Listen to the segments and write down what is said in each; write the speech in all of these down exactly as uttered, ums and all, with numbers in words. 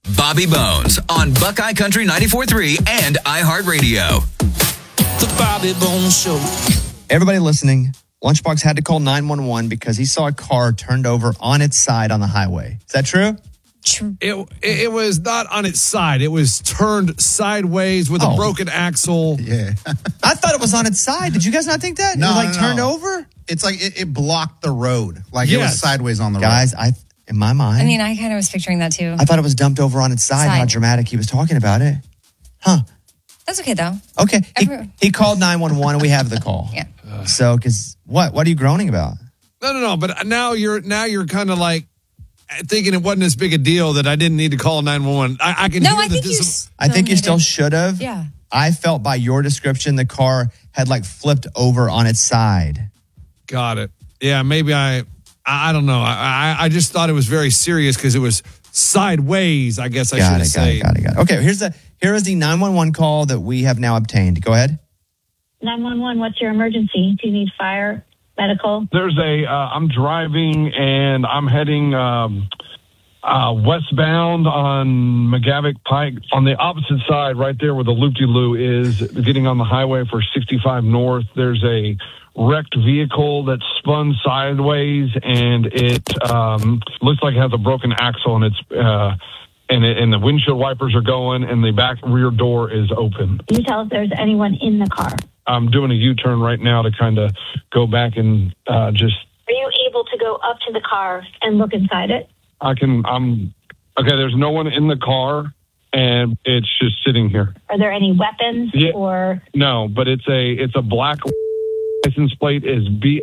Bobby Bones on Buckeye Country ninety-four point three and iHeartRadio. The Bobby Bones Show. Everybody listening, Lunchbox had to call nine one one because he saw a car turned over on its side on the highway. Is that true? It, it was not on its side. It was turned sideways with Oh. a broken axle. Yeah. I thought it was on its side. Did you guys not think that? No, it was like no, turned no. over? It's like it, it blocked the road. Like it was Yes. sideways on the Guys, road. I in my mind, I mean, I kind of was picturing that too. I thought it was dumped over on its side, Side. how dramatic he was talking about it. Huh. That's okay though. Okay. He, Everyone- he called nine one one and we have the call. Yeah. So, because what? What are you groaning about? No, no, no. But now you're now you're kind of like thinking it wasn't as big a deal that I didn't need to call nine one one. I, I can No, hear I that think this you. is- s- I think you still still should have. Yeah. I felt by your description the car had like flipped over on its side. Got it. Yeah, maybe I. I, I don't know. I, I I just thought it was very serious because it was sideways. I guess I should Got have it, got said. it, got it, got it. Okay, here's the here is the nine one one call that we have now obtained. Go ahead. nine one one, what's your emergency? Do you need fire, medical? There's a, uh, I'm driving and I'm heading um, uh, westbound on McGavick Pike. On the opposite side, right there where the loop-de-loo is, getting on the highway for sixty-five North, there's a wrecked vehicle that spun sideways and it um, looks like it has a broken axle and it's uh, and, it, and the windshield wipers are going and the back rear door is open. Can you tell if there's anyone in the car? I'm doing a U-turn right now to kind of go back and uh, just, Are you able to go up to the car and look inside it? I can, I'm, okay, there's no one in the car and it's just sitting here. Are there any weapons Yeah. or No, but it's a, it's a black license plate is B.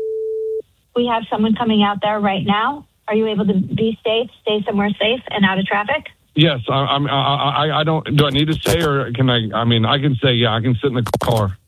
we have someone coming out there right now? Are you able to be safe, stay somewhere safe and out of traffic? Yes, I, I'm, I, I, I don't, do I need to say or can I, I mean, I can say, yeah, I can sit in the car.